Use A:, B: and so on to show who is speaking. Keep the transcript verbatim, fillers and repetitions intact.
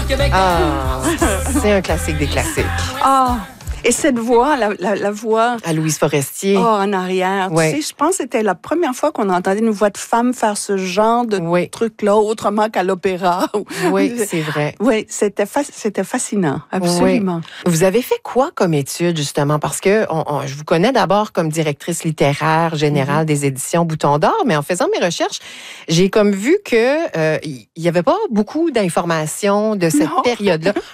A: Ah, c'est un classique des classiques.
B: Ah! Et cette voix, la, la, la voix...
A: À Louise Forestier.
B: Oh, en arrière.
A: Ouais.
B: Tu sais, je pense que c'était la première fois qu'on entendait une voix de femme faire ce genre de
A: oui.
B: truc-là, autrement qu'à l'opéra.
A: Oui, c'est vrai.
B: Oui, c'était, fa- c'était fascinant, absolument.
A: Oui. Vous avez fait quoi comme étude, justement? Parce que on, on, je vous connais d'abord comme directrice littéraire générale mm-hmm. des éditions Bouton d'Or, mais en faisant mes recherches, j'ai comme vu que euh, il y avait pas beaucoup d'informations de cette
B: non.
A: période-là.